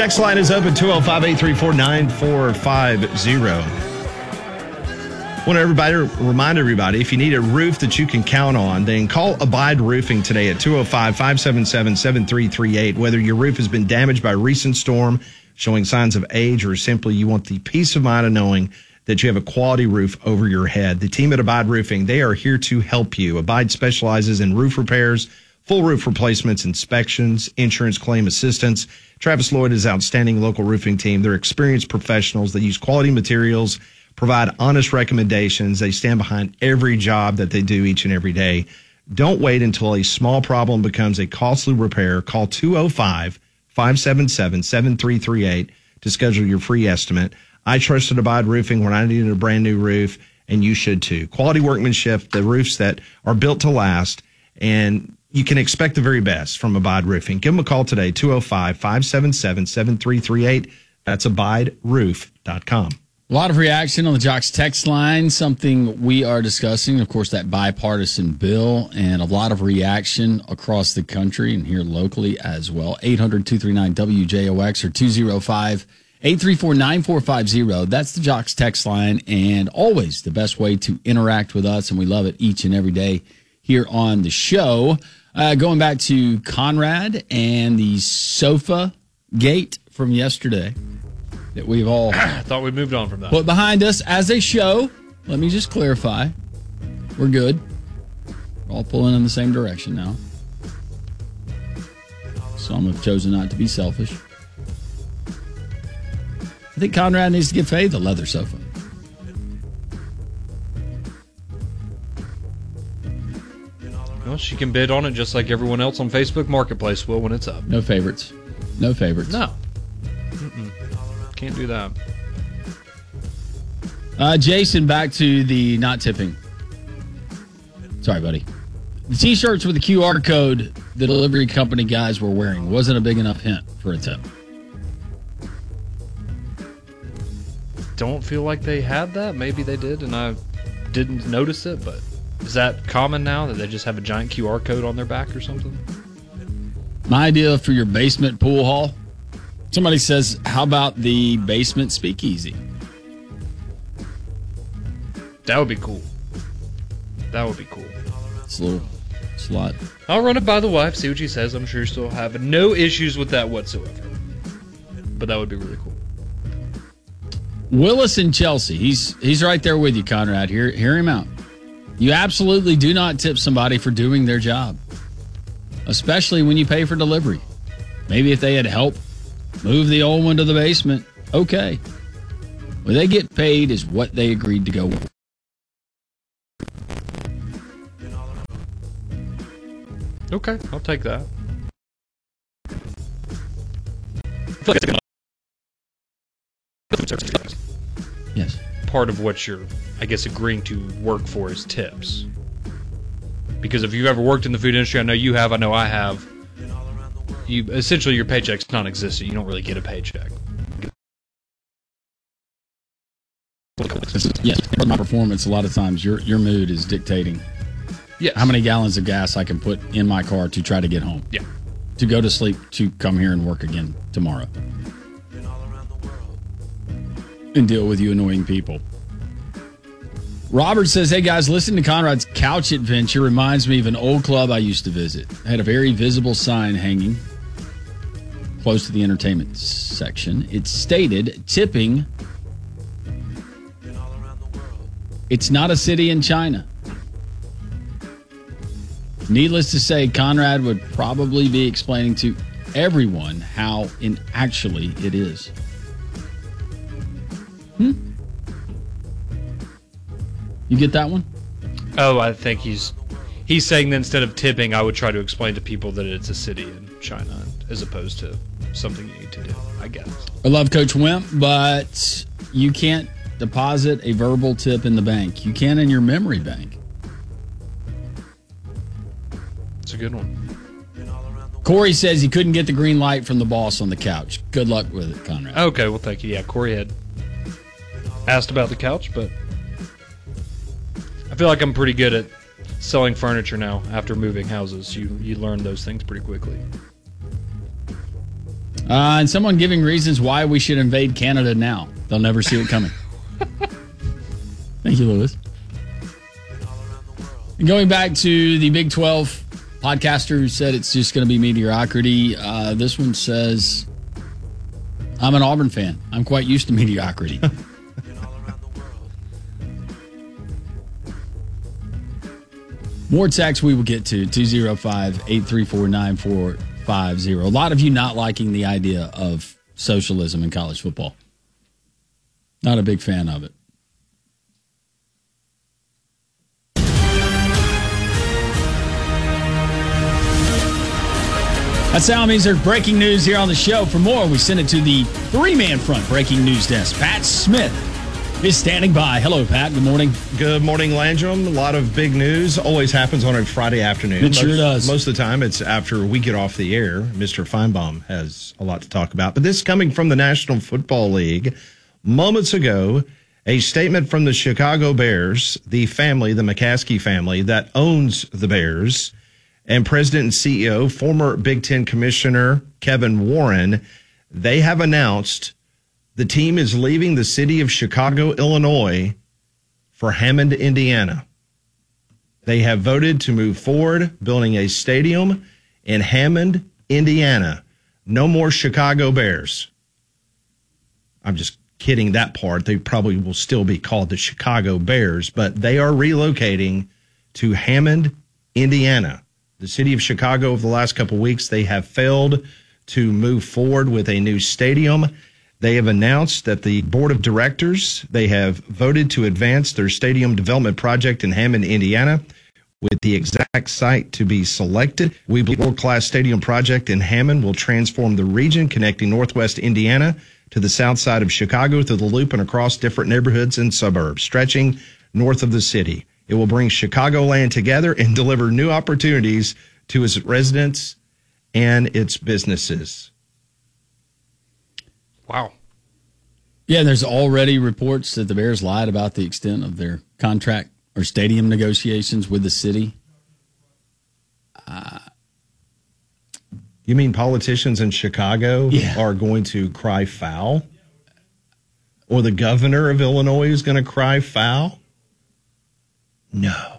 Text line is open 205-834-9450. Want to remind everybody, if you need a roof that you can count on, then call Abide Roofing today at 205-577-7338. Whether your roof has been damaged by a recent storm, showing signs of age, or simply you want the peace of mind of knowing that you have a quality roof over your head. The team at Abide Roofing, they are here to help you. Abide specializes in roof repairs, full roof replacements, inspections, insurance claim assistance. Travis Lloyd is outstanding local roofing team. They're experienced professionals that use quality materials, provide honest recommendations. They stand behind every job that they do each and every day. Don't wait until a small problem becomes a costly repair. Call 205-577-7338 to schedule your free estimate. I trusted Abide Roofing when I needed a brand new roof, and you should too. Quality workmanship, the roofs that are built to last, and you can expect the very best from Abide Roofing. Give them a call today, 205-577-7338. That's abideroof.com. A lot of reaction on the Jocks text line, something we are discussing, of course, that bipartisan bill, and a lot of reaction across the country and here locally as well. 800-239-WJOX or 205-834-9450. That's the Jocks text line, and always the best way to interact with us, and we love it each and every day here on the show. Going back to Conrad and the sofa gate from yesterday that we've all I thought we moved on from that. Put behind us as a show. Let me just clarify. We're good. We're all pulling in the same direction now. Some have chosen not to be selfish. I think Conrad needs to give Faye the leather sofa. Well, she can bid on it just like everyone else on Facebook Marketplace will when it's up. No favorites. No favorites. No. Can't do that. Jason, back to the not tipping. Sorry, buddy. The T-shirts with the QR code the delivery company guys were wearing wasn't a big enough hint for a tip. Don't feel like they had that. Maybe they did, and I didn't notice it, but is that common now that they just have a giant QR code on their back or something? My idea for your basement pool hall. Somebody says, how about the basement speakeasy? That would be cool. That would be cool. It's a little slot. I'll run it by the wife, see what she says. I'm sure she'll have no issues with that whatsoever. But that would be really cool. Willis and Chelsea. He's right there with you, Conrad. Hear him out. You absolutely do not tip somebody for doing their job, especially when you pay for delivery. Maybe if they had help move the old one to the basement, okay. What they get paid is what they agreed to go with. Okay, I'll take that. Yes. Part of what you're, I guess, agreeing to work for is tips. Because if you've ever worked in the food industry, I know you have, I know I have, you essentially your paycheck's non-existent. You don't really get a paycheck. Yes, for my performance, a lot of times your mood is dictating how many gallons of gas I can put in my car to try to get home. Yeah. To go to sleep, to come here and work again tomorrow. And deal with you annoying people. Robert says, hey guys, listen to Conrad's couch adventure reminds me of an old club I used to visit. It had a very visible sign hanging close to the entertainment section. It stated, tipping, it's not a city in China. Needless to say, Conrad would probably be explaining to everyone how actually it is. You get that one? Oh, I think he's saying that instead of tipping, I would try to explain to people that it's a city in China as opposed to something you need to do, I guess. I love Coach Wimp, but you can't deposit a verbal tip in the bank. You can in your memory bank. It's a good one. Corey says he couldn't get the green light from the boss on the couch. Good luck with it, Conrad. Okay, well, thank you. Yeah, Corey had asked about the couch, but I feel like I'm pretty good at selling furniture now after moving houses. You learn those things pretty quickly. And someone giving reasons why we should invade Canada now. They'll never see it coming. Thank you, Lewis. And going back to the Big 12 podcaster who said it's just going to be mediocrity, this one says, I'm an Auburn fan. I'm quite used to mediocrity. More texts we will get to 205-834-9450. A lot of you not liking the idea of socialism in college football. Not a big fan of it. That's how it means there's breaking news here on the show. For more, we send it to the three-man front breaking news desk. Pat Smith is standing by. Hello, Pat. Good morning. Good morning, Landrum. A lot of big news. Always happens on a Friday afternoon. It sure does. Most of the time, it's after we get off the air. Mr. Feinbaum has a lot to talk about. But this is coming from the National Football League. Moments ago, a statement from the Chicago Bears, the family, the McCaskey family that owns the Bears, and President and CEO, former Big Ten Commissioner Kevin Warren, they have announced the team is leaving the city of Chicago, Illinois, for Hammond, Indiana. They have voted to move forward, building a stadium in Hammond, Indiana. No more Chicago Bears. I'm just kidding that part. They probably will still be called the Chicago Bears, but they are relocating to Hammond, Indiana. The city of Chicago, over the last couple of weeks, they have failed to move forward with a new stadium. They have announced that the board of directors, they have voted to advance their stadium development project in Hammond, Indiana, with the exact site to be selected. We believe the world-class stadium project in Hammond will transform the region, connecting northwest Indiana to the south side of Chicago through the loop and across different neighborhoods and suburbs, stretching north of the city. It will bring Chicagoland together and deliver new opportunities to its residents and its businesses. Wow. Yeah, there's already reports that the Bears lied about the extent of their contract or stadium negotiations with the city. You mean politicians in Chicago are going to cry foul? Or the governor of Illinois is going to cry foul? No.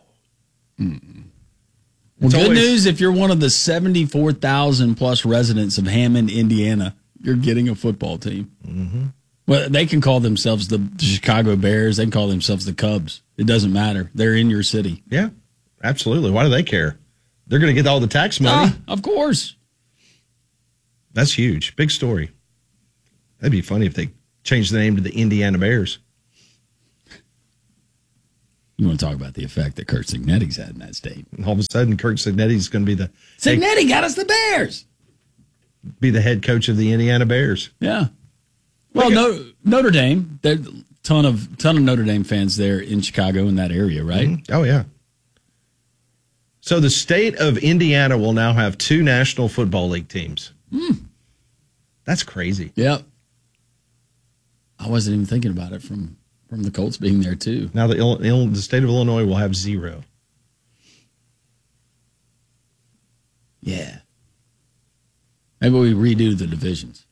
Well, good news if you're one of the 74,000 plus residents of Hammond, Indiana, you're getting a football team. Mm-hmm. Well, they can call themselves the Chicago Bears. They can call themselves the Cubs. It doesn't matter. They're in your city. Yeah, absolutely. Why do they care? They're going to get all the tax money. Of course. That's huge. Big story. That'd be funny if they changed the name to the Indiana Bears. You want to talk about the effect that Kurt Cignetti's had in that state. And all of a sudden, Kurt Cignetti's going to be Cignetti got us the Bears. Be the head coach of the Indiana Bears. Yeah. Well, Notre Dame. There's a ton of Notre Dame fans there in Chicago in that area, right? Mm-hmm. Oh, yeah. So the state of Indiana will now have 2 National Football League teams. That's crazy. Yep. I wasn't even thinking about it from the Colts being there, too. Now the state of Illinois will have 0. Yeah. Maybe we redo the divisions.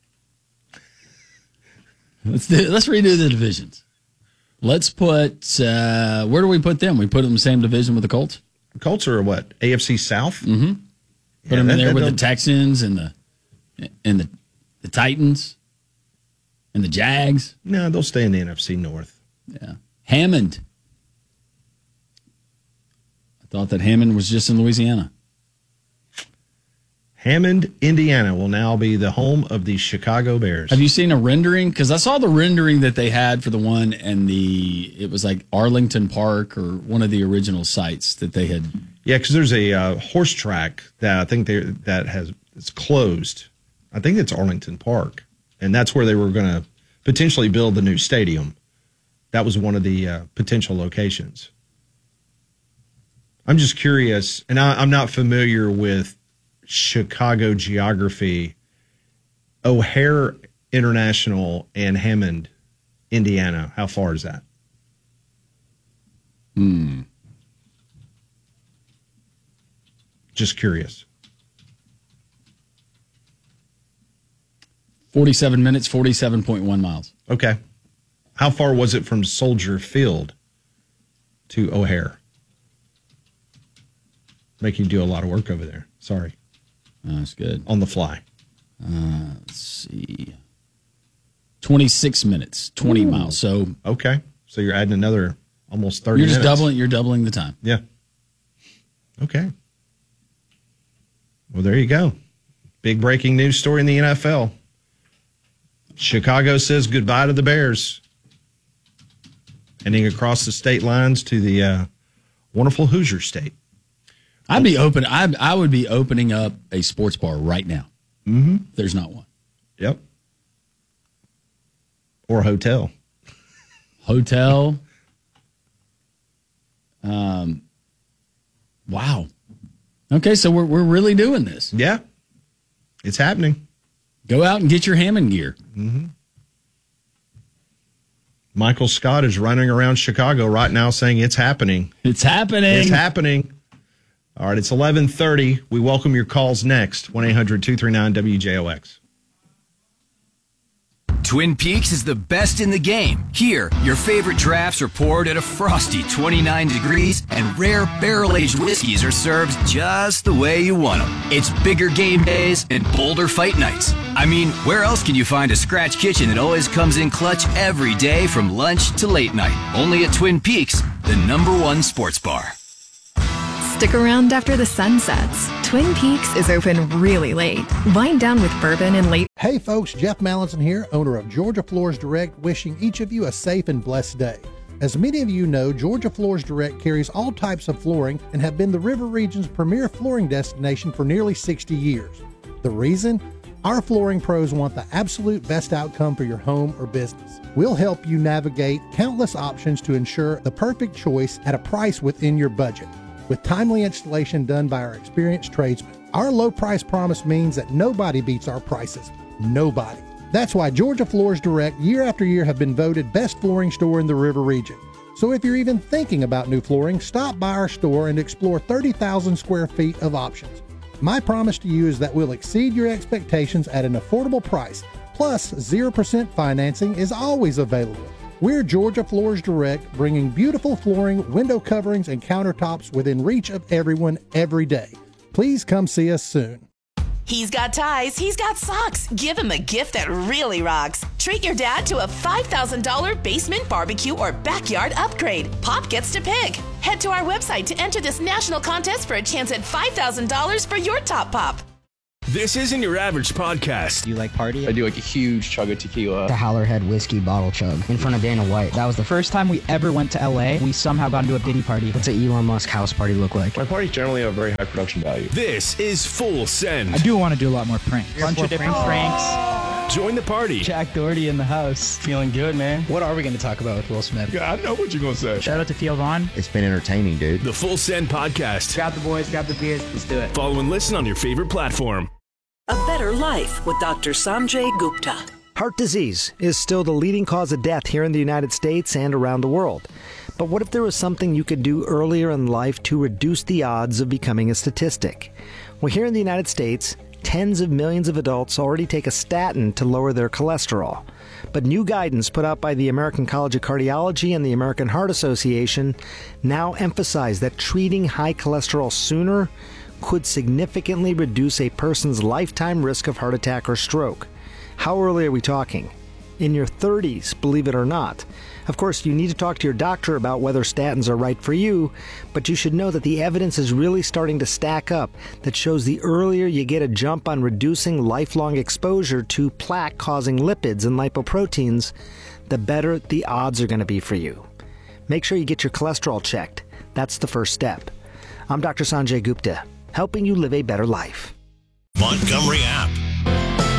Let's redo the divisions. Let's put where do we put them? We put them in the same division with the Colts? The Colts are what? AFC South? Mm-hmm. Put them in there with the Texans and the Titans and the Jags. No, they'll stay in the NFC North. Yeah. Hammond. I thought that Hammond was just in Louisiana. Hammond, Indiana will now be the home of the Chicago Bears. Have you seen a rendering? Because I saw the rendering that they had for the one, and it was like Arlington Park or one of the original sites that they had. Yeah, because there's a horse track that I think it's closed. I think it's Arlington Park, and that's where they were going to potentially build the new stadium. That was one of the potential locations. I'm just curious, and I'm not familiar with Chicago geography. O'Hare International and Hammond, Indiana. How far is that? Just curious. 47 minutes, 47.1 miles. Okay. How far was it from Soldier Field to O'Hare? Making you do a lot of work over there. Sorry. That's good. On the fly. Let's see. 26 minutes, 20 miles. So okay. So you're adding another almost 30 you're just minutes. you're doubling the time. Yeah. Okay. Well, there you go. Big breaking news story in the NFL. Chicago says goodbye to the Bears. Heading across the state lines to the wonderful Hoosier State. I'd be open. I would be opening up a sports bar right now. Mm-hmm. There's not one. Yep. Or hotel. Hotel. Wow. Okay, so we're really doing this. Yeah. It's happening. Go out and get your Hammond gear. Mm-hmm. Michael Scott is running around Chicago right now saying it's happening. It's happening. It's happening. All right, it's 11:30. We welcome your calls next. 1-800-239-WJOX. Twin Peaks is the best in the game. Here, your favorite drafts are poured at a frosty 29 degrees, and rare barrel-aged whiskeys are served just the way you want them. It's bigger game days and bolder fight nights. I mean, where else can you find a scratch kitchen that always comes in clutch every day from lunch to late night? Only at Twin Peaks, the #1 sports bar. Stick around after the sun sets. Twin Peaks is open really late. Wind down with bourbon and late. Hey folks, Jeff Mallinson here, owner of Georgia Floors Direct, wishing each of you a safe and blessed day. As many of you know, Georgia Floors Direct carries all types of flooring and have been the River Region's premier flooring destination for nearly 60 years. The reason? Our flooring pros want the absolute best outcome for your home or business. We'll help you navigate countless options to ensure the perfect choice at a price within your budget, with timely installation done by our experienced tradesmen. Our low price promise means that nobody beats our prices. Nobody. That's why Georgia Floors Direct year after year have been voted best flooring store in the River Region. So if you're even thinking about new flooring, stop by our store and explore 30,000 square feet of options. My promise to you is that we'll exceed your expectations at an affordable price. Plus, 0% financing is always available. We're Georgia Floors Direct, bringing beautiful flooring, window coverings, and countertops within reach of everyone every day. Please come see us soon. He's got ties, he's got socks. Give him a gift that really rocks. Treat your dad to a $5,000 basement barbecue or backyard upgrade. Pop gets to pick. Head to our website to enter this national contest for a chance at $5,000 for your top pop. This isn't your average podcast. Do you like party? I do like a huge chug of tequila. The Howlerhead whiskey bottle chug in front of Dana White. That was the first time we ever went to LA. We somehow got into a Diddy party. What's an Elon Musk house party look like? My parties generally have very high production value. This is Full Send. I do want to do a lot more pranks. Bunch of different pranks. Join the party. Jack Doherty in the house. Feeling good, man. What are we going to talk about with Will Smith? Yeah, I know what you're going to say. Shout out to Theo Vaughn. It's been entertaining, dude. The Full Send podcast. Grab the boys, grab the beers, let's do it. Follow and listen on your favorite platform. A Better Life with Dr. Sanjay Gupta. Heart disease is still the leading cause of death here in the United States and around the world. But what if there was something you could do earlier in life to reduce the odds of becoming a statistic? Well, here in the United States, tens of millions of adults already take a statin to lower their cholesterol. But new guidance put out by the American College of Cardiology and the American Heart Association now emphasize that treating high cholesterol sooner could significantly reduce a person's lifetime risk of heart attack or stroke. How early are we talking? In your 30s, believe it or not. Of course, you need to talk to your doctor about whether statins are right for you, but you should know that the evidence is really starting to stack up that shows the earlier you get a jump on reducing lifelong exposure to plaque-causing lipids and lipoproteins, the better the odds are going to be for you. Make sure you get your cholesterol checked. That's the first step. I'm Dr. Sanjay Gupta, helping you live a better life. Montgomery app.